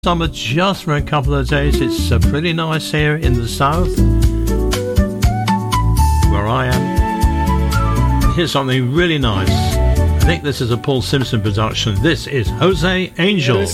Summer just for a couple of days. It's pretty nice here in the south where I am. Here's something really nice. I think this is a Paul Simpson production. This is Jose Angel.